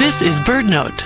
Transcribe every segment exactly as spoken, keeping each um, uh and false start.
This is BirdNote.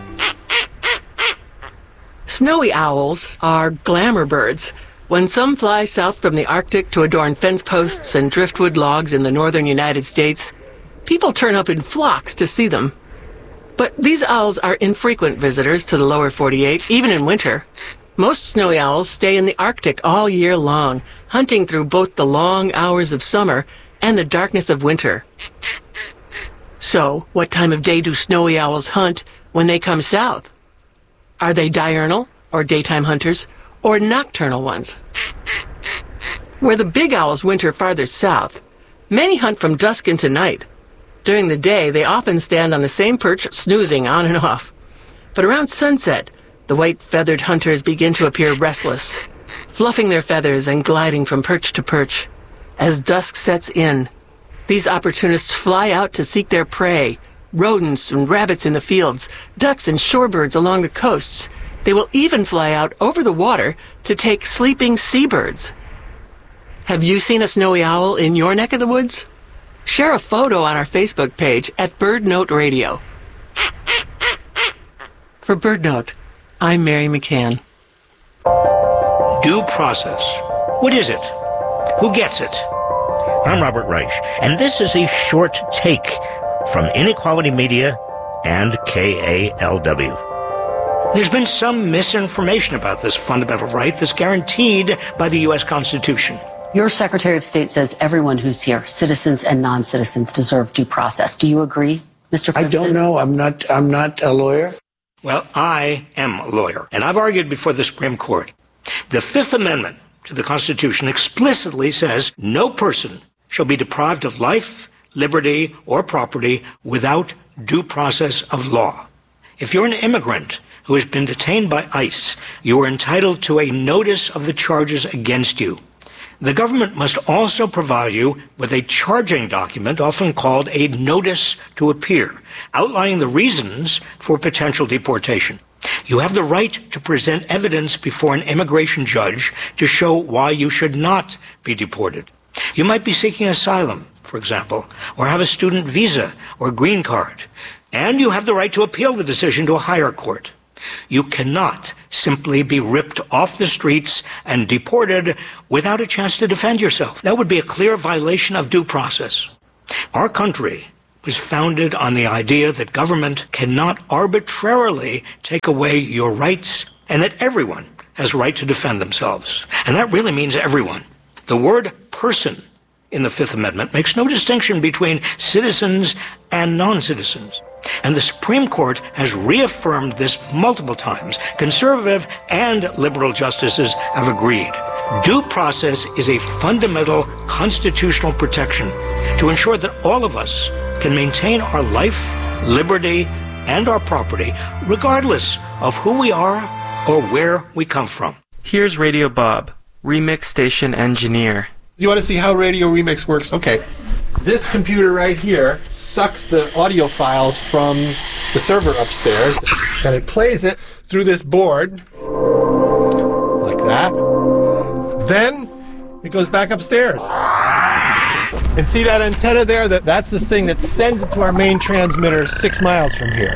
Snowy owls are glamour birds. When some fly south from the Arctic to adorn fence posts and driftwood logs in the northern United States, people turn up in flocks to see them. But these owls are infrequent visitors to the lower forty-eight, even in winter. Most snowy owls stay in the Arctic all year long, hunting through both the long hours of summer and the darkness of winter. So, what time of day do snowy owls hunt when they come south? Are they diurnal, or daytime hunters, or nocturnal ones? Where the big owls winter farther south, many hunt from dusk into night. During the day, they often stand on the same perch, snoozing on and off. But around sunset, the white-feathered hunters begin to appear restless, fluffing their feathers and gliding from perch to perch. As dusk sets in, these opportunists fly out to seek their prey, rodents and rabbits in the fields, ducks and shorebirds along the coasts. They will even fly out over the water to take sleeping seabirds. Have you seen a snowy owl in your neck of the woods? Share a photo on our Facebook page at BirdNote Radio. For BirdNote, I'm Mary McCann. Due process. What is it? Who gets it? I'm Robert Reich, and this is a short take from Inequality Media and K A L W. There's been some misinformation about this fundamental right that's guaranteed by the U S Constitution. Your Secretary of State says everyone who's here, citizens and non-citizens, deserve due process. Do you agree, Mister President? I don't know. I'm not, I'm not a lawyer. Well, I am a lawyer, and I've argued before the Supreme Court. The Fifth Amendment to the Constitution explicitly says no person shall be deprived of life, liberty, or property without due process of law. If you're an immigrant who has been detained by ICE, you are entitled to a notice of the charges against you. The government must also provide you with a charging document, often called a notice to appear, outlining the reasons for potential deportation. You have the right to present evidence before an immigration judge to show why you should not be deported. You might be seeking asylum, for example, or have a student visa or green card, and you have the right to appeal the decision to a higher court. You cannot simply be ripped off the streets and deported without a chance to defend yourself. That would be a clear violation of due process. Our country was founded on the idea that government cannot arbitrarily take away your rights and that everyone has a right to defend themselves. And that really means everyone. The word person in the Fifth Amendment makes no distinction between citizens and non-citizens. And the Supreme Court has reaffirmed this multiple times. Conservative and liberal justices have agreed. Due process is a fundamental constitutional protection to ensure that all of us can maintain our life, liberty, and our property, regardless of who we are or where we come from. Here's Radio Bob, Remix Station Engineer. You want to see how Radio Remix works? Okay. This computer right here sucks the audio files from the server upstairs, and it plays it through this board, like that. Then it goes back upstairs. And see that antenna there? That, that's the thing that sends it to our main transmitter six miles from here.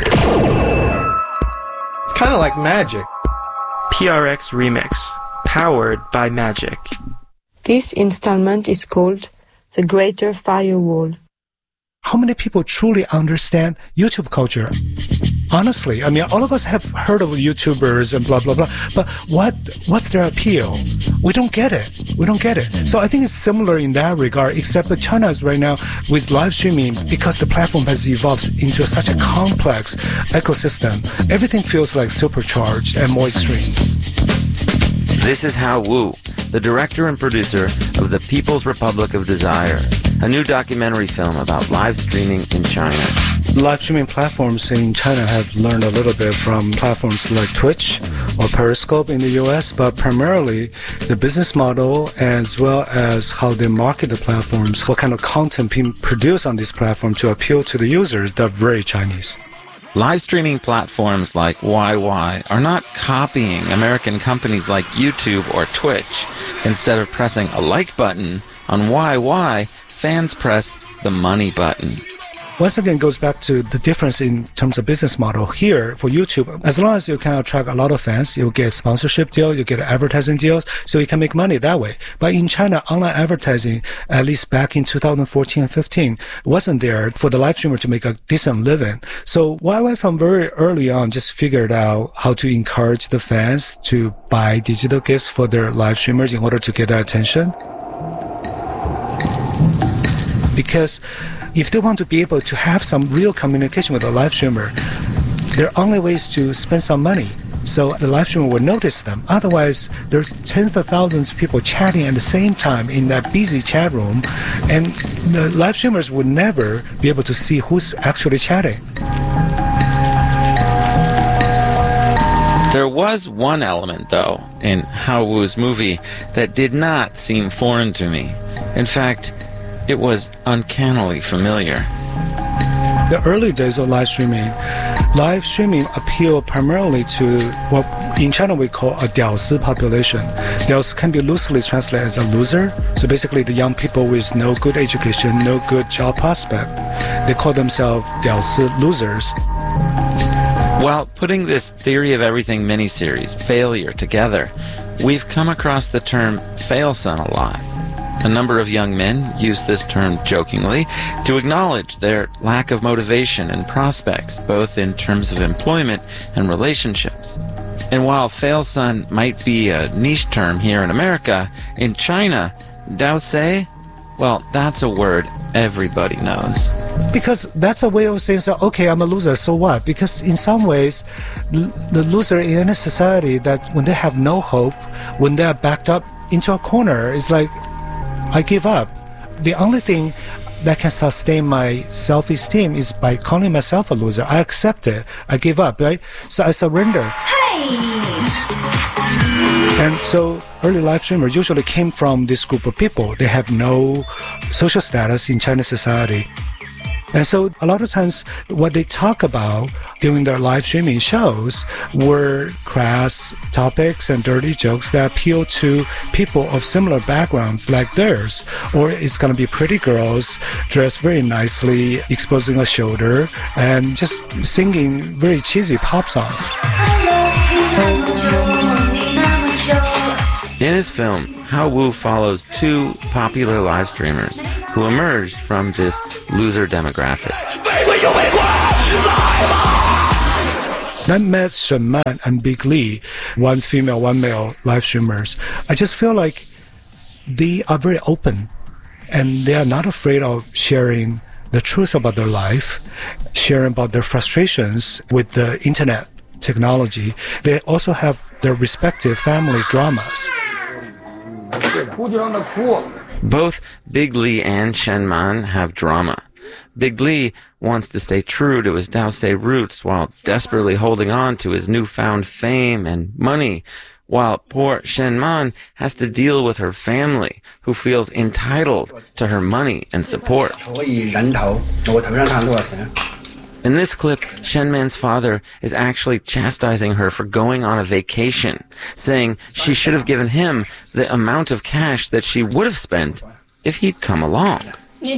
It's kind of like magic. P R X Remix, powered by Magic. This installment is called The Greater Firewall. How many people truly understand YouTube culture? Honestly, I mean, all of us have heard of YouTubers and blah, blah, blah, but what what's their appeal? We don't get it. We don't get it. So I think it's similar in that regard, except that China is right now with live streaming, because the platform has evolved into such a complex ecosystem. Everything feels like supercharged and more extreme. This is Hao Wu, the director and producer of The People's Republic of Desire, a new documentary film about live streaming in China. Live streaming platforms in China have learned a little bit from platforms like Twitch or Periscope in the U S, but primarily the business model as well as how they market the platforms, what kind of content being produced on this platform to appeal to the users, they're very Chinese. Live streaming platforms like Y Y are not copying American companies like YouTube or Twitch. Instead of pressing a like button on Y Y, fans press the money button. once again, goes back to the difference in terms of business model. Here, for YouTube, as long as you can attract a lot of fans, you'll get sponsorship deal, you get advertising deals, so you can make money that way. But in China, online advertising, at least back in two thousand fourteen and fifteen, wasn't there for the live streamer to make a decent living. So Y Y from very early on just figured out how to encourage the fans to buy digital gifts for their live streamers in order to get their attention. Because if they want to be able to have some real communication with a live streamer, their only way is to spend some money. So the live streamer will notice them. Otherwise, there's tens of thousands of people chatting at the same time in that busy chat room, and the live streamers would never be able to see who's actually chatting. There was one element, though, in Hao Wu's movie that did not seem foreign to me. In fact, it was uncannily familiar. The early days of live streaming, live streaming appealed primarily to what in China we call a 屌丝 population. 屌丝 can be loosely translated as a loser. So basically the young people with no good education, no good job prospect. They call themselves 屌丝 losers. While putting this Theory of Everything miniseries, Failure, together, we've come across the term fail-son a lot. A number of young men use this term jokingly to acknowledge their lack of motivation and prospects, both in terms of employment and relationships. And while fail-son might be a niche term here in America, in China, daosei, well, that's a word everybody knows. Because that's a way of saying, so, okay, I'm a loser, so what? Because in some ways, l- the loser in any society, that when they have no hope, when they're backed up into a corner, it's like, I give up. The only thing that can sustain my self-esteem is by calling myself a loser. I accept it. I give up, right? So I surrender. Hey! And so early live streamers usually came from this group of people. They have no social status in Chinese society. And so a lot of times what they talk about during their live streaming shows were crass topics and dirty jokes that appeal to people of similar backgrounds like theirs. Or it's going to be pretty girls dressed very nicely, exposing a shoulder, and just singing very cheesy pop songs. In his film, Hao Wu follows two popular live streamers who emerged from this loser demographic. I met Shen Man and Big Lee, one female, one male live streamers. I just feel like they are very open and they are not afraid of sharing the truth about their life, sharing about their frustrations with the internet technology. They also have their respective family dramas. Both Big Lee and Shen Man have drama. Big Lee wants to stay true to his daosei roots while desperately holding on to his newfound fame and money, while poor Shen Man has to deal with her family, who feels entitled to her money and support. In this clip, Shen Man's father is actually chastising her for going on a vacation, saying she should have given him the amount of cash that she would have spent if he'd come along. In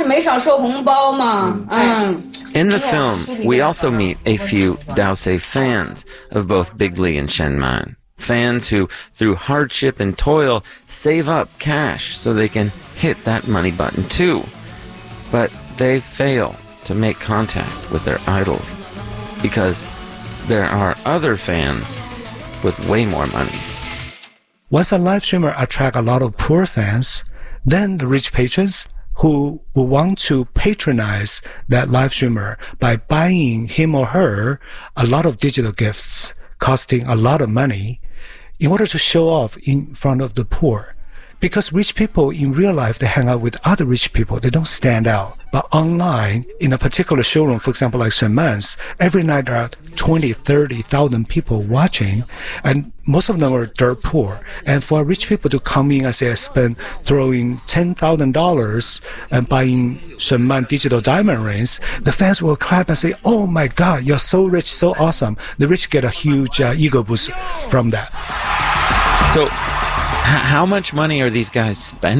the film, we also meet a few daosei fans of both Big Lee and Shen Man. Fans who, through hardship and toil, save up cash so they can hit that money button too. But they fail to make contact with their idols because there are other fans with way more money. Once a live streamer attracts a lot of poor fans, then the rich patrons who will want to patronize that live streamer by buying him or her a lot of digital gifts costing a lot of money in order to show off in front of the poor. Because rich people in real life, they hang out with other rich people. They don't stand out. But online, in a particular showroom, for example, like Shen Man's, every night there are twenty, thirty thousand people watching, and most of them are dirt poor. And for rich people to come in and say, I spent throwing ten thousand dollars and buying Shen Man digital diamond rings, the fans will clap and say, oh my God, you're so rich, so awesome. The rich get a huge uh, ego boost from that. So, how much money are these guys spending?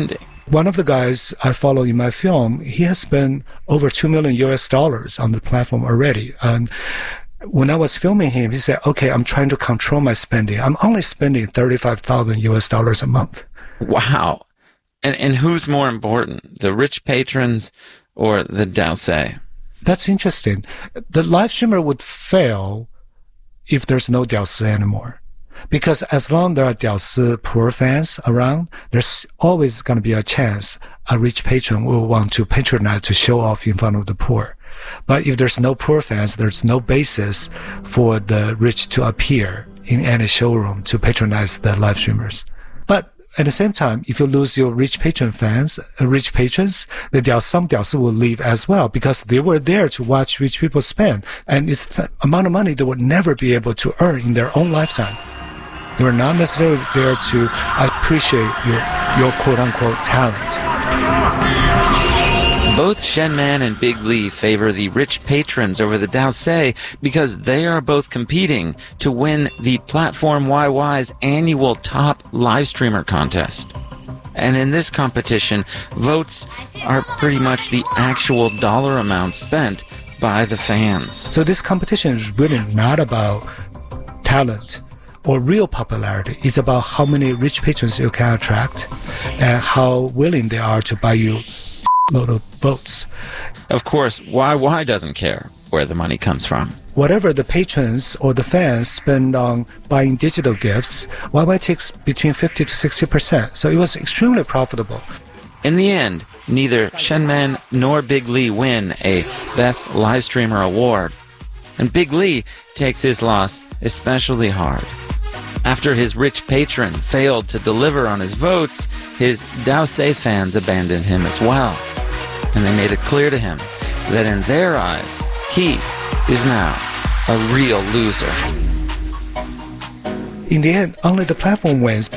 One of the guys I follow in my film, he has spent over two million U S dollars on the platform already. And when I was filming him, he said, okay, I'm trying to control my spending. I'm only spending thirty-five thousand U S dollars a month. Wow. And, and who's more important, the rich patrons or the Daosai? That's interesting. The live streamer would fail if there's no Daosai anymore. Because as long as there are Daosai poor fans around, there's always going to be a chance a rich patron will want to patronize to show off in front of the poor. But if there's no poor fans, there's no basis for the rich to appear in any showroom to patronize the live streamers. But at the same time, if you lose your rich patron fans, uh, rich patrons, then there are some Daosai will leave as well because they were there to watch rich people spend. And it's an amount of money they would never be able to earn in their own lifetime. They were not necessarily there to appreciate your, your quote-unquote talent. Both Shen Man and Big Lee favor the rich patrons over the Daosai because they are both competing to win the Platform Y Y's annual top live streamer contest. And in this competition, votes are pretty much the actual dollar amount spent by the fans. So this competition is really not about talent or real popularity. It's about how many rich patrons you can attract and how willing they are to buy you load of votes. Of course, Y Y doesn't care where the money comes from. Whatever the patrons or the fans spend on buying digital gifts, Y Y takes between fifty to sixty percent. So it was extremely profitable. In the end, neither Shen Man nor Big Lee win a Best Live Streamer award. And Big Lee takes his loss especially hard. After his rich patron failed to deliver on his votes, his Daosai fans abandoned him as well. And they made it clear to him that in their eyes, he is now a real loser. In the end, only the platform wins.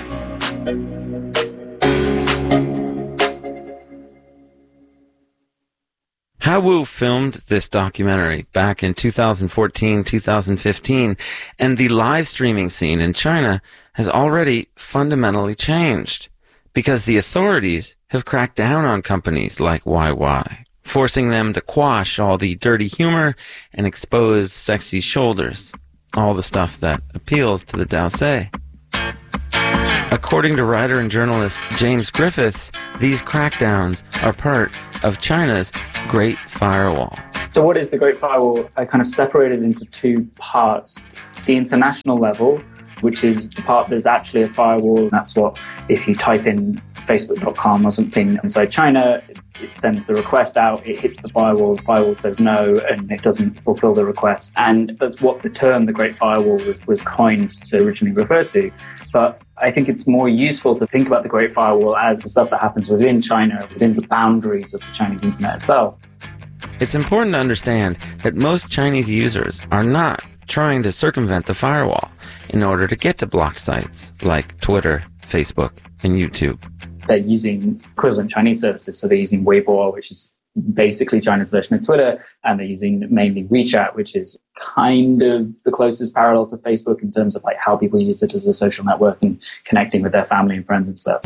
Haowu filmed this documentary back in two thousand fourteen, two thousand fifteen, and the live streaming scene in China has already fundamentally changed because the authorities have cracked down on companies like Y Y, forcing them to quash all the dirty humor and expose sexy shoulders, all the stuff that appeals to the Daosai. According to writer and journalist James Griffiths, these crackdowns are part of China's Great Firewall. So what is the Great Firewall? I kind of separated into two parts. The international level, which is the part that's actually a firewall. And that's what, if you type in facebook dot com or something inside China, it sends the request out, it hits the firewall, the firewall says no, and it doesn't fulfill the request. And that's what the term the Great Firewall was coined to originally refer to. But I think it's more useful to think about the Great Firewall as the stuff that happens within China, within the boundaries of the Chinese internet itself. It's important to understand that most Chinese users are not trying to circumvent the firewall in order to get to blocked sites like Twitter, Facebook, and YouTube. They're using equivalent Chinese services. So they're using Weibo, which is basically China's version of Twitter, and they're using mainly WeChat, which is kind of the closest parallel to Facebook in terms of like how people use it as a social network and connecting with their family and friends and stuff.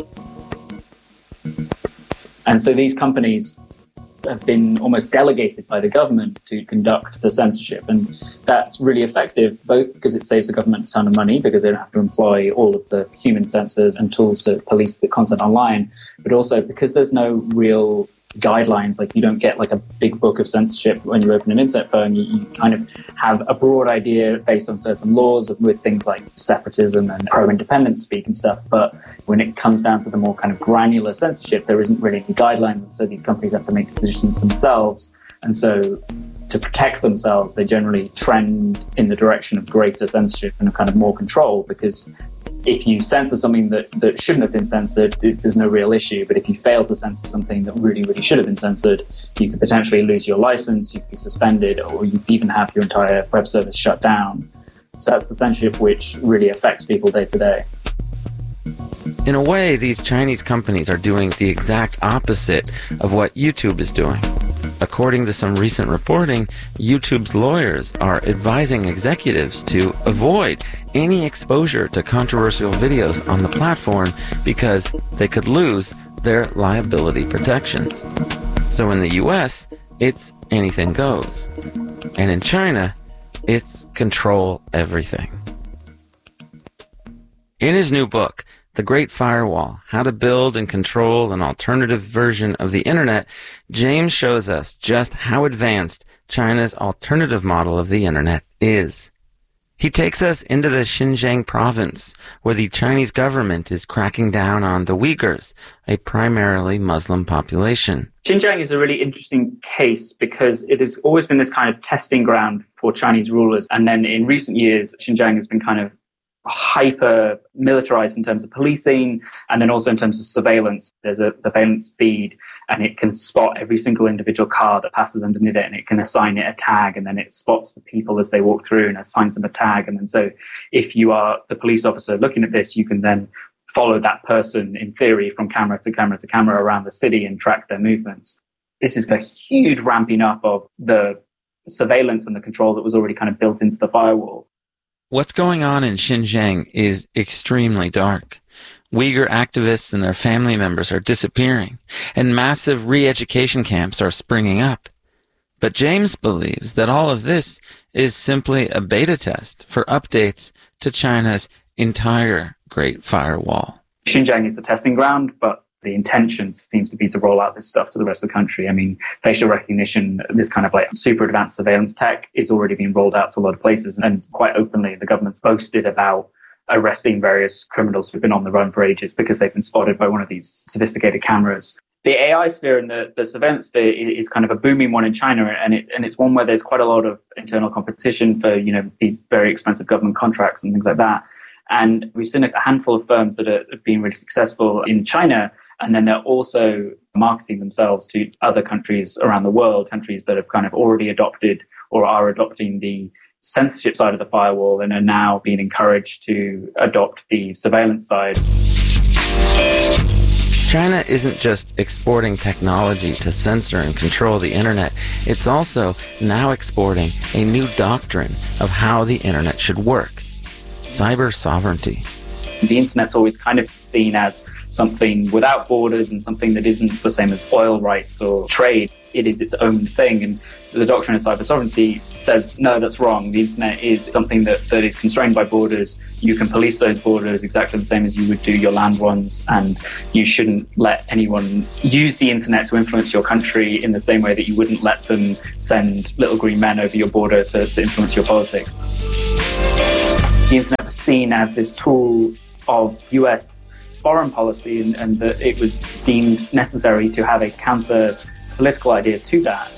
And so these companies have been almost delegated by the government to conduct the censorship. And that's really effective, both because it saves the government a ton of money because they don't have to employ all of the human censors and tools to police the content online, but also because there's no real guidelines. Like you don't get like a big book of censorship when you open an internet phone. You, you kind of have a broad idea based on certain laws with things like separatism and pro-independence speak and stuff. But when it comes down to the more kind of granular censorship, there isn't really any guidelines. So these companies have to make decisions themselves. And so to protect themselves, they generally trend in the direction of greater censorship and kind of more control, because if you censor something that, that shouldn't have been censored, there's no real issue. But if you fail to censor something that really, really should have been censored, you could potentially lose your license, you could be suspended, or you could even have your entire web service shut down. So that's the censorship which really affects people day to day. In a way, these Chinese companies are doing the exact opposite of what YouTube is doing. According to some recent reporting, YouTube's lawyers are advising executives to avoid any exposure to controversial videos on the platform because they could lose their liability protections. So in the U S, it's anything goes. And in China, it's control everything. In his new book, The Great Firewall, How to Build and Control an Alternative Version of the Internet, James shows us just how advanced China's alternative model of the Internet is. He takes us into the Xinjiang province, where the Chinese government is cracking down on the Uyghurs, a primarily Muslim population. Xinjiang is a really interesting case because it has always been this kind of testing ground for Chinese rulers. And then in recent years, Xinjiang has been kind of hyper militarized in terms of policing and then also in terms of surveillance. There's a surveillance feed and it can spot every single individual car that passes underneath it, and it can assign it a tag, and then it spots the people as they walk through and assigns them a tag. And then so if you are the police officer looking at this, you can then follow that person in theory from camera to camera to camera around the city and track their movements. This is a huge ramping up of the surveillance and the control that was already kind of built into the firewall. What's going on in Xinjiang is extremely dark. Uyghur activists and their family members are disappearing, and massive re-education camps are springing up. But James believes that all of this is simply a beta test for updates to China's entire Great Firewall. Xinjiang is the testing ground, but the intention seems to be to roll out this stuff to the rest of the country. I mean, facial recognition, this kind of like super advanced surveillance tech is already being rolled out to a lot of places. And quite openly, the government's boasted about arresting various criminals who've been on the run for ages because they've been spotted by one of these sophisticated cameras. The A I sphere and the, the surveillance sphere is kind of a booming one in China, and it and it's one where there's quite a lot of internal competition for, you know, these very expensive government contracts and things like that. And we've seen a handful of firms that are, have been really successful in China. And then they're also marketing themselves to other countries around the world, countries that have kind of already adopted or are adopting the censorship side of the firewall and are now being encouraged to adopt the surveillance side. China isn't just exporting technology to censor and control the internet. It's also now exporting a new doctrine of how the internet should work. Cyber sovereignty. The internet's always kind of seen as something without borders and something that isn't the same as oil rights or trade. It is its own thing. And the doctrine of cyber sovereignty says, no, that's wrong. The internet is something that, that is constrained by borders. You can police those borders exactly the same as you would do your land ones. And you shouldn't let anyone use the internet to influence your country in the same way that you wouldn't let them send little green men over your border to, to influence your politics. The internet was seen as this tool of U S foreign policy, and, and that it was deemed necessary to have a counter-political idea to that.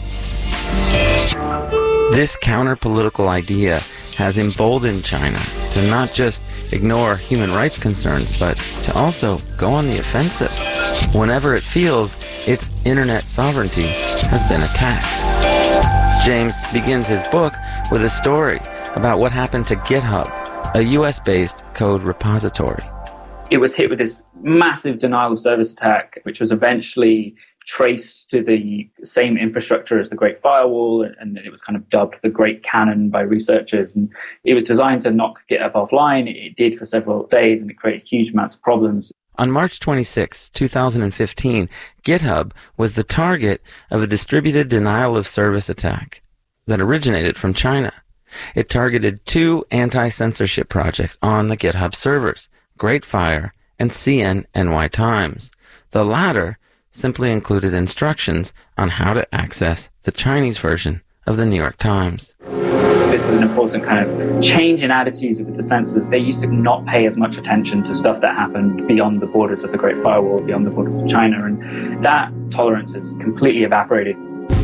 This counter-political idea has emboldened China to not just ignore human rights concerns, but to also go on the offensive whenever it feels its internet sovereignty has been attacked. James begins his book with a story about what happened to GitHub, a U S-based code repository. It was hit with this massive denial of service attack, which was eventually traced to the same infrastructure as the Great Firewall, and it was kind of dubbed the Great Cannon by researchers. And it was designed to knock GitHub offline. It did for several days, and it created huge amounts of problems. On March twenty-sixth, two thousand fifteen, GitHub was the target of a distributed denial of service attack that originated from China. It targeted two anti-censorship projects on the GitHub servers, GreatFire and C N N Y Times. The latter simply included instructions on how to access the Chinese version of the New York Times. This is an important kind of change in attitudes with the censors. They used to not pay as much attention to stuff that happened beyond the borders of the Great Firewall, beyond the borders of China, and that tolerance has completely evaporated.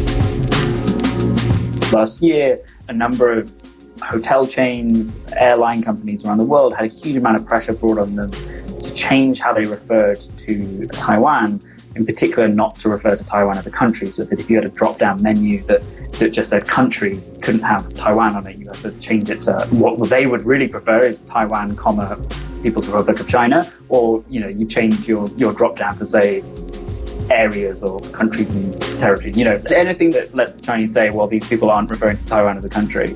Last year, a number of hotel chains, airline companies around the world had a huge amount of pressure brought on them to change how they referred to Taiwan, in particular not to refer to Taiwan as a country, so that if you had a drop-down menu that, that just said countries, it couldn't have Taiwan on it. You had to change it to what they would really prefer is Taiwan, comma, People's Republic of China, or, you know, you change your, your drop-down to say areas or countries and territories. You know, anything that lets the Chinese say, well, these people aren't referring to Taiwan as a country.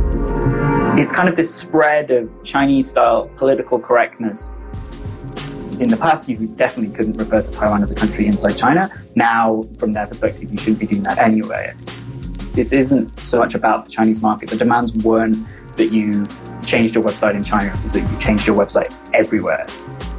It's kind of this spread of Chinese-style political correctness In the past, you definitely couldn't refer to Taiwan as a country inside China. Now, from their perspective, you shouldn't be doing that anyway. This isn't so much about the Chinese market. The demands weren't that you changed your website in China, it was that you changed your website everywhere.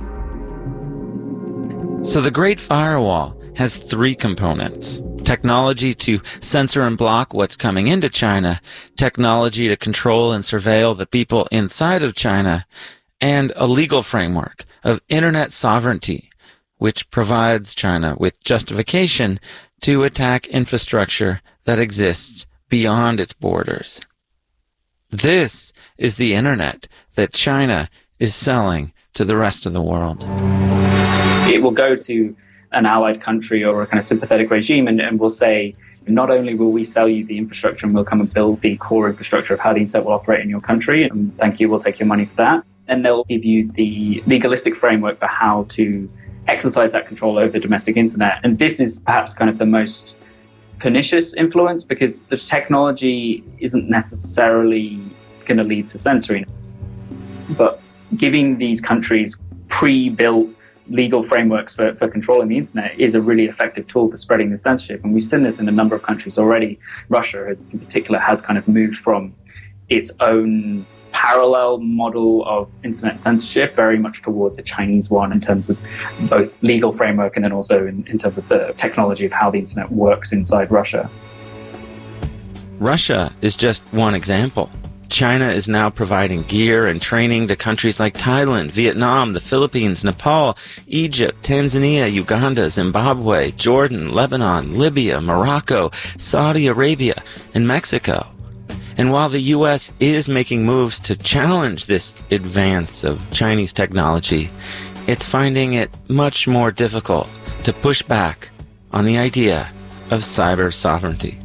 So the Great Firewall has three components: technology to censor and block what's coming into China, technology to control and surveil the people inside of China, and a legal framework of internet sovereignty, which provides China with justification to attack infrastructure that exists beyond its borders. This is the internet that China is selling to the rest of the world. It will go to an allied country or a kind of sympathetic regime and, and will say, not only will we sell you the infrastructure and we'll come and build the core infrastructure of how the internet will operate in your country, and thank you, we'll take your money for that. And they'll give you the legalistic framework for how to exercise that control over the domestic internet. And this is perhaps kind of the most pernicious influence, because the technology isn't necessarily going to lead to censoring. But giving these countries pre-built legal frameworks for, for controlling the internet is a really effective tool for spreading the censorship. And we've seen this in a number of countries already. Russia, has, in particular, has kind of moved from its own parallel model of internet censorship very much towards a Chinese one in terms of both legal framework and then also in, in terms of the technology of how the internet works inside Russia. Russia is just one example. China is now providing gear and training to countries like Thailand, Vietnam, the Philippines, Nepal, Egypt, Tanzania, Uganda, Zimbabwe, Jordan, Lebanon, Libya, Morocco, Saudi Arabia, and Mexico. And while the U S is making moves to challenge this advance of Chinese technology, it's finding it much more difficult to push back on the idea of cyber sovereignty.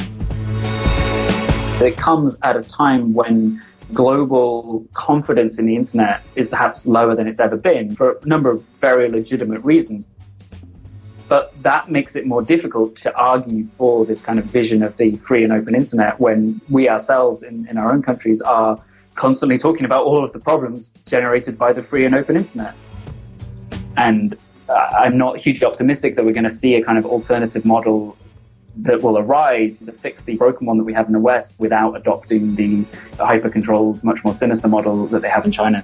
It comes at a time when global confidence in the internet is perhaps lower than it's ever been for a number of very legitimate reasons. But that makes it more difficult to argue for this kind of vision of the free and open internet when we ourselves in, in our own countries are constantly talking about all of the problems generated by the free and open internet. And uh, I'm not hugely optimistic that we're going to see a kind of alternative model that will arise to fix the broken one that we have in the West without adopting the hyper-controlled, much more sinister model that they have in China.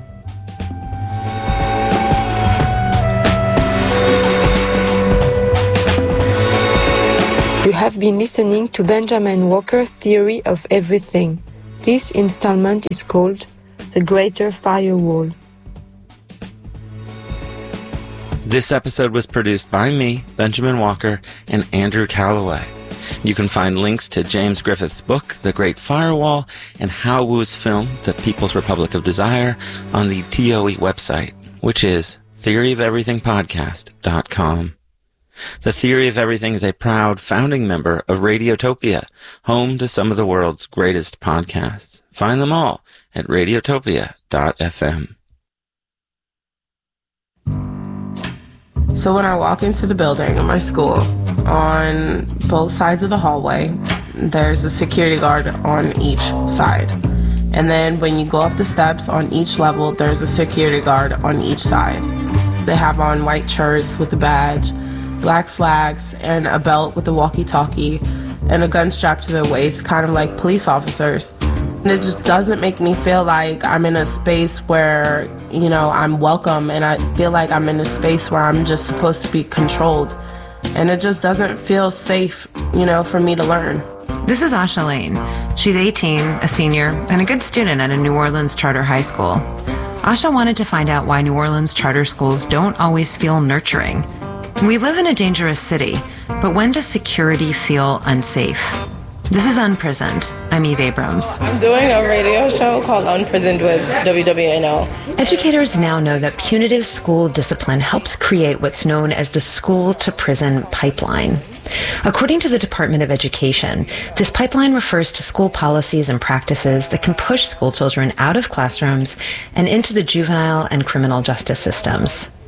You have been listening to Benjamin Walker's Theory of Everything. This installment is called The Greater Firewall. This episode was produced by me, Benjamin Walker, and Andrew Calloway. You can find links to James Griffith's book, The Great Firewall, and Hao Wu's film, The People's Republic of Desire, on the T O E website, which is theory of everything podcast dot com. The Theory of Everything is a proud founding member of Radiotopia, home to some of the world's greatest podcasts. Find them all at radiotopia dot f m. So when I walk into the building in my school, on both sides of the hallway, there's a security guard on each side. And then when you go up the steps on each level, there's a security guard on each side. They have on white shirts with a badge, black slacks, and a belt with a walkie-talkie, and a gun strapped to their waist, kind of like police officers. And it just doesn't make me feel like I'm in a space where, you know, I'm welcome, and I feel like I'm in a space where I'm just supposed to be controlled. And it just doesn't feel safe, you know, for me to learn. This is Asha Lane. She's eighteen, a senior, and a good student at a New Orleans charter high school. Asha wanted to find out why New Orleans charter schools don't always feel nurturing. We live in a dangerous city, but when does security feel unsafe? This is Unprisoned. I'm Eve Abrams. I'm doing a radio show called Unprisoned with W W N L. Educators now know that punitive school discipline helps create what's known as the school-to-prison pipeline. According to the Department of Education, this pipeline refers to school policies and practices that can push school children out of classrooms and into the juvenile and criminal justice systems.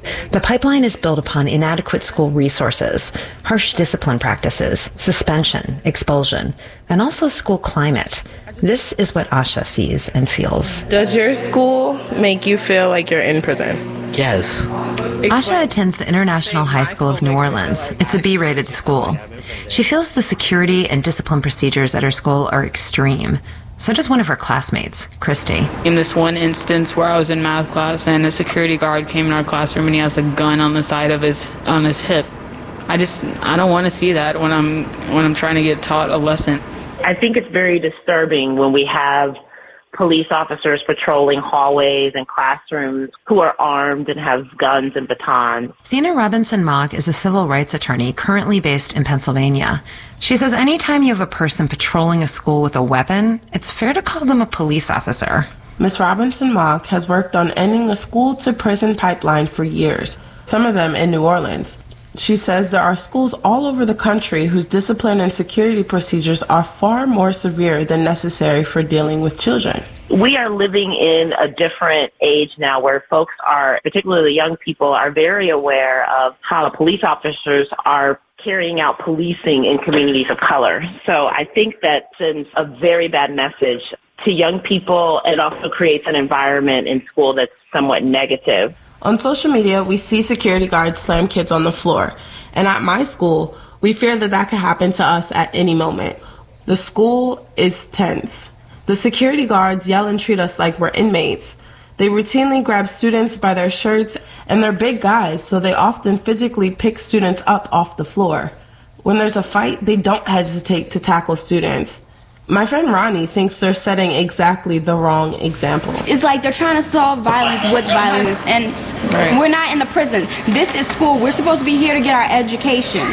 The pipeline is built upon inadequate school resources, harsh discipline practices, suspension, expulsion, and also school climate. This is what Asha sees and feels. Does your school make you feel like you're in prison? Yes. Asha attends the International High School of New Orleans. It's a B-rated school. She feels the security and discipline procedures at her school are extreme. So does one of her classmates, Christy. In this one instance where I was in math class and a security guard came in our classroom and he has a gun on the side of his on his hip. I just I don't want to see that when I'm when I'm trying to get taught a lesson. I think it's very disturbing when we have police officers patrolling hallways and classrooms who are armed and have guns and batons. Thena Robinson-Mock is a civil rights attorney currently based in Pennsylvania. She says anytime you have a person patrolling a school with a weapon, it's fair to call them a police officer. Miz Robinson-Mock has worked on ending a school-to-prison pipeline for years, some of them in New Orleans. She says there are schools all over the country whose discipline and security procedures are far more severe than necessary for dealing with children. We are living in a different age now where folks are, particularly young people, are very aware of how police officers are carrying out policing in communities of color. So I think that sends a very bad message to young people and also creates an environment in school that's somewhat negative. On social media, we see security guards slam kids on the floor. And at my school, we fear that that could happen to us at any moment. The school is tense. The security guards yell and treat us like we're inmates. They routinely grab students by their shirts, and they're big guys, so they often physically pick students up off the floor. When there's a fight, they don't hesitate to tackle students. My friend Ronnie thinks they're setting exactly the wrong example. It's like they're trying to solve violence with violence, and right. We're not in a prison. This is school. We're supposed to be here to get our education.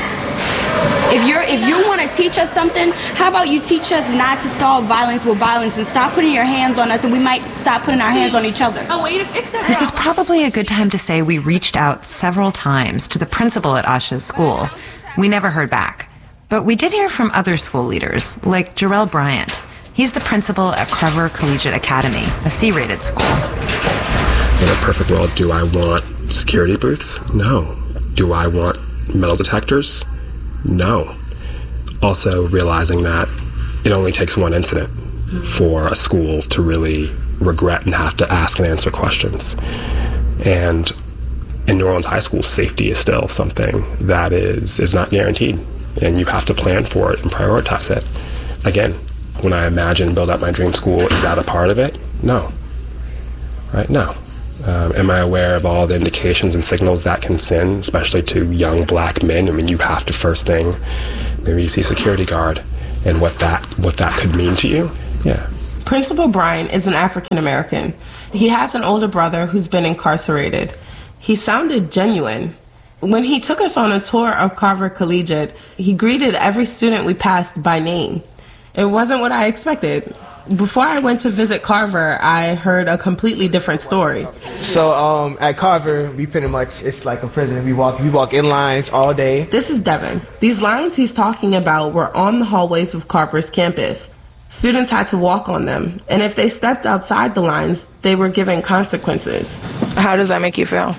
If you're if you want to teach us something, how about you teach us not to solve violence with violence and stop putting your hands on us, and we might stop putting our hands on each other. Oh, wait, this is probably a good time to say we reached out several times to the principal at Asha's school. We never heard back. But we did hear from other school leaders, like Jarrell Bryant. He's the principal at Carver Collegiate Academy, a C-rated school. In a perfect world, do I want security booths? No. Do I want metal detectors? No. Also realizing that it only takes one incident for a school to really regret and have to ask and answer questions. And in New Orleans high school, safety is still something that is, is not guaranteed. And you have to plan for it and prioritize it. Again, when I imagine build out my dream school, is that a part of it? No. Right? No. Um, am I aware of all the indications and signals that can send, especially to young black men? I mean, you have to first thing, maybe you see security guard and what that what that could mean to you. Yeah. Principal Bryant is an African American. He has an older brother who's been incarcerated. He sounded genuine. When he took us on a tour of Carver Collegiate, he greeted every student we passed by name. It wasn't what I expected. Before I went to visit Carver, I heard a completely different story. So um, at Carver, we pretty much, it's like a prison. We walk, we walk in lines all day. This is Devin. These lines he's talking about were on the hallways of Carver's campus. Students had to walk on them, and if they stepped outside the lines, they were given consequences. How does that make you feel?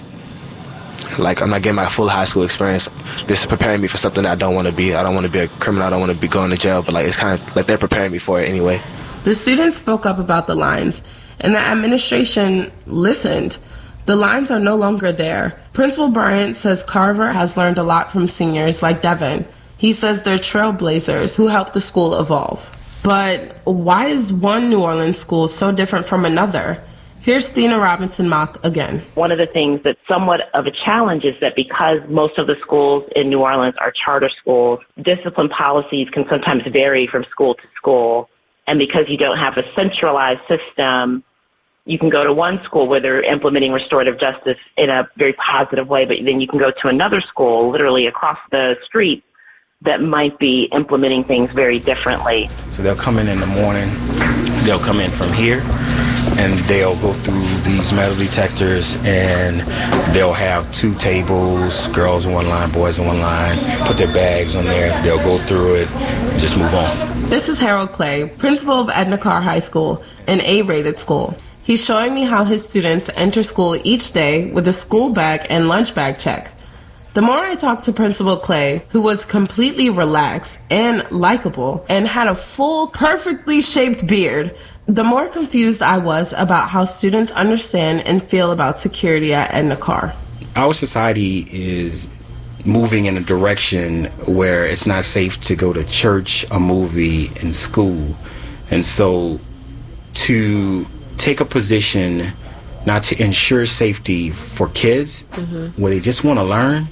Like, I'm not getting my full high school experience. This is preparing me for something that I don't want to be. I don't want to be a criminal. I don't want to be going to jail. But, like, it's kind of like they're preparing me for it anyway. The students spoke up about the lines, and the administration listened. The lines are no longer there. Principal Bryant says Carver has learned a lot from seniors like Devin. He says they're trailblazers who helped the school evolve. But why is one New Orleans school so different from another? Here's Thena Robinson-Mock again. One of the things that's somewhat of a challenge is that because most of the schools in New Orleans are charter schools, discipline policies can sometimes vary from school to school. And because you don't have a centralized system, you can go to one school where they're implementing restorative justice in a very positive way, but then you can go to another school literally across the street that might be implementing things very differently. So they'll come in in the morning, they'll come in from here, and they'll go through these metal detectors, and they'll have two tables, girls in one line, boys in one line, put their bags on there, they'll go through it, and just move on. This is Harold Clay, principal of Edna Carr High School, an A-rated school. He's showing me how his students enter school each day with a school bag and lunch bag check. The more I talked to Principal Clay, who was completely relaxed and likable and had a full, perfectly shaped beard, the more confused I was about how students understand and feel about security at Edna Karr. Our society is moving in a direction where it's not safe to go to church, a movie, and school. And so to take a position not to ensure safety for kids mm-hmm. where they just want to learn,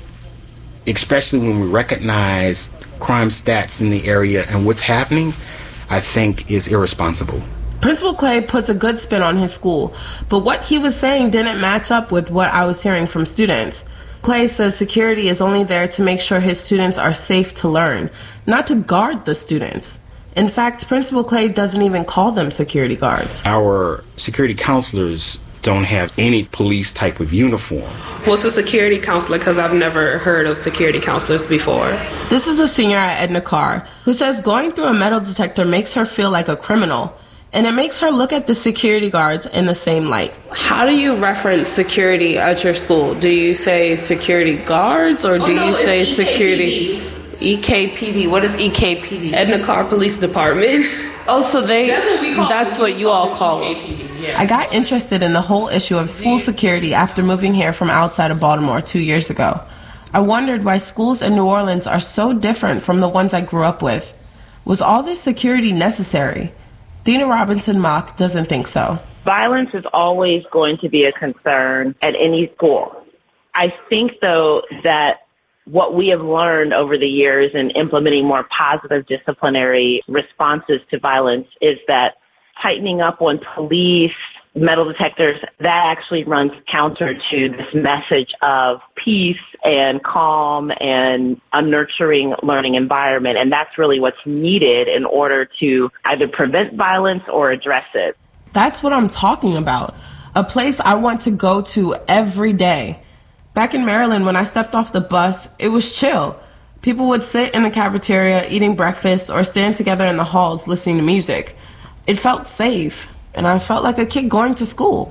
especially when we recognize crime stats in the area and what's happening, I think is irresponsible. Principal Clay puts a good spin on his school, but what he was saying didn't match up with what I was hearing from students. Clay says security is only there to make sure his students are safe to learn, not to guard the students. In fact, Principal Clay doesn't even call them security guards. Our security counselors don't have any police type of uniform. What's a security counselor? Because I've never heard of security counselors before. This is a senior at Edna Karr who says going through a metal detector makes her feel like a criminal, and it makes her look at the security guards in the same light. How do you reference security at your school? Do you say security guards or do oh, no, you say security... E K P D. What is E K P D? Edna Karr Police Department. Oh, so they, that's what, we call that's what you all call it. Yeah. I got interested in the whole issue of school security after moving here from outside of Baltimore two years ago. I wondered why schools in New Orleans are so different from the ones I grew up with. Was all this security necessary? Dina Robinson Mock doesn't think so. Violence is always going to be a concern at any school. I think, though, that what we have learned over the years in implementing more positive disciplinary responses to violence is that tightening up on police, metal detectors, that actually runs counter to this message of peace and calm and a nurturing learning environment. And that's really what's needed in order to either prevent violence or address it. That's what I'm talking about. A place I want to go to every day. Back in Maryland, when I stepped off the bus, it was chill. People would sit in the cafeteria eating breakfast or stand together in the halls listening to music. It felt safe, and I felt like a kid going to school.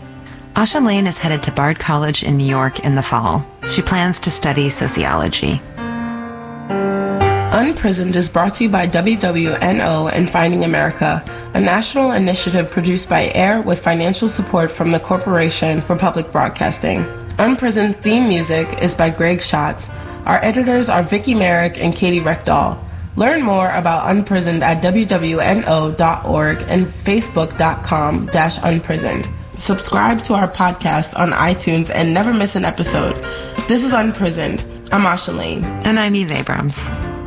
Asha Lane is headed to Bard College in New York in the fall. She plans to study sociology. Unprisoned is brought to you by W W N O and Finding America, a national initiative produced by AIR with financial support from the Corporation for Public Broadcasting. Unprisoned theme music is by Greg Schatz. Our editors are Vicky Merrick and Katie Reckdahl. Learn more about Unprisoned at W W N O dot org and Facebook dot com slash unprisoned. Subscribe to our podcast on iTunes and never miss an episode. This is Unprisoned. I'm Asha Lane. And I'm Eve Abrams.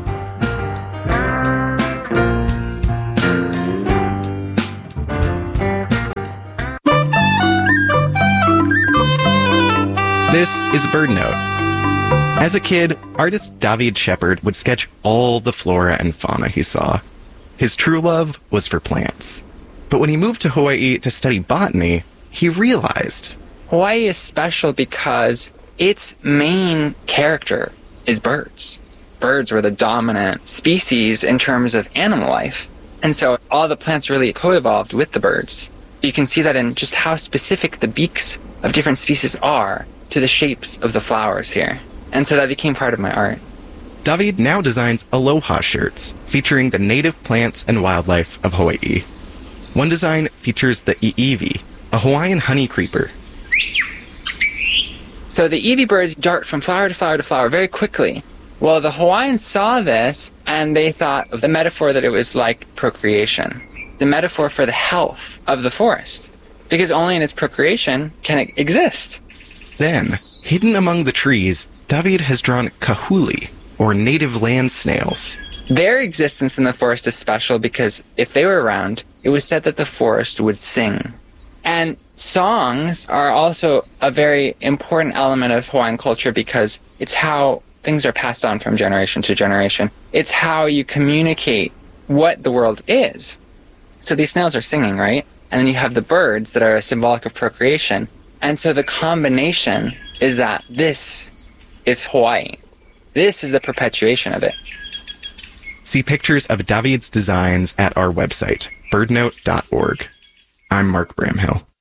This is Bird Note. As a kid, artist David Shepard would sketch all the flora and fauna he saw. His true love was for plants. But when he moved to Hawaii to study botany, he realized Hawaii is special because its main character is birds. Birds were the dominant species in terms of animal life. And so all the plants really co-evolved with the birds. You can see that in just how specific the beaks of different species are to the shapes of the flowers here. And so that became part of my art. David now designs aloha shirts featuring the native plants and wildlife of Hawaii. One design features the iiwi, a Hawaiian honey creeper. So the iiwi birds dart from flower to flower to flower very quickly. Well, the Hawaiians saw this and they thought of the metaphor that it was like procreation, the metaphor for the health of the forest, because only in its procreation can it exist. Then, hidden among the trees, David has drawn kahuli, or native land snails. Their existence in the forest is special because if they were around, it was said that the forest would sing. And songs are also a very important element of Hawaiian culture because it's how things are passed on from generation to generation. It's how you communicate what the world is. So these snails are singing, right? And then you have the birds that are symbolic of procreation. And so the combination is that this is Hawaii. This is the perpetuation of it. See pictures of David's designs at our website, bird note dot org. I'm Mark Bramhill.